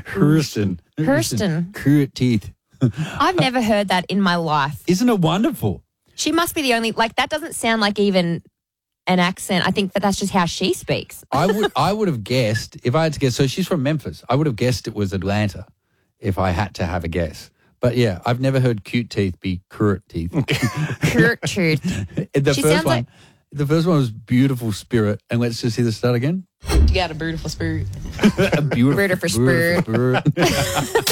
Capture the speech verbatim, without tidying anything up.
Kirsten. Kirsten. Cute teeth. I've never heard that in my life. Isn't it wonderful? She must be the only, like, that doesn't sound like even an accent. I think that that's just how she speaks. I would I would have guessed, if I had to guess, so she's from Memphis. I would have guessed it was Atlanta if I had to have a guess. But yeah, I've never heard cute teeth be curt teeth. Curt tooth. The She first sounds one, like- the first one was beautiful spirit. And let's just hear the start again. You got a beautiful spirit. A beautiful, Beautiful spirit. spirit.